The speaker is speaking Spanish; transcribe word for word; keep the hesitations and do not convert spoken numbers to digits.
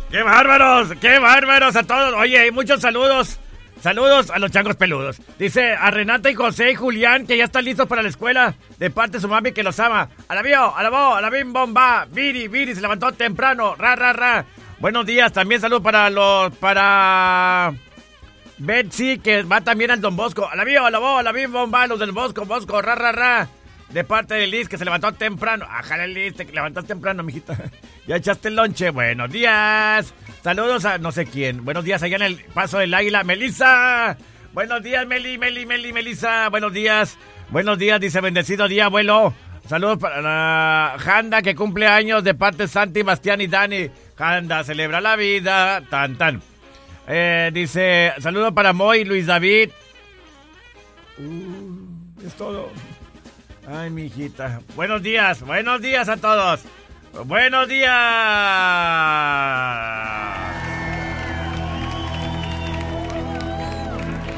¡Qué bárbaros! ¡Qué bárbaros a todos! Oye, muchos saludos. Saludos a los changos peludos. Dice a Renata y José y Julián que ya están listos para la escuela. De parte de su mami que los ama. A la vio, a la bo, a la bim bomba. Viri, Viri se levantó temprano. Ra, ra, ra. Buenos días. También saludos para los... Para... Betsy que va también al Don Bosco. A la vio, a la bo, a la bim bomba. Los del Bosco, Bosco, ra, ra, ra. De parte de Liz que se levantó temprano. Ajá, Liz, te levantas temprano, mijita. Ya echaste el lonche. Buenos días. Saludos a no sé quién. Buenos días allá en el Paso del Águila. ¡Melissa! Buenos días, Meli, Meli, Meli, Melissa. Buenos días. Buenos días, dice bendecido día, abuelo. Saludos para la Janda que cumple años de parte de Santi, Bastián y Dani. Janda, celebra la vida. Tan, tan. Eh, dice, saludos para Moy, Luis David. Uh, es todo. Ay, mi hijita. Buenos días, buenos días a todos. Buenos días.